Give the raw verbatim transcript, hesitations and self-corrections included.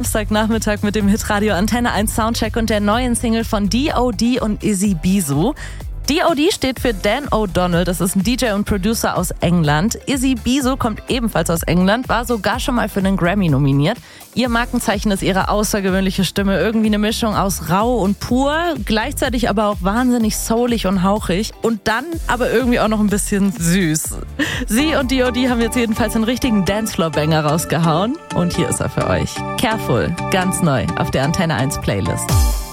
Samstagnachmittag mit dem Hitradio Antenne eins Soundcheck und der neuen Single von D O D und Izzy Bisu. D O D steht für Dan O'Donnell, das ist ein D J und Producer aus England. Izzy Bisu kommt ebenfalls aus England, war sogar schon mal für einen Grammy nominiert. Ihr Markenzeichen ist ihre außergewöhnliche Stimme, irgendwie eine Mischung aus rau und pur, gleichzeitig aber auch wahnsinnig soulig und hauchig und dann aber irgendwie auch noch ein bisschen süß. Sie und D O D haben jetzt jedenfalls einen richtigen Dancefloor-Banger rausgehauen und hier ist er für euch. Careful, ganz neu auf der Antenne eins Playlist.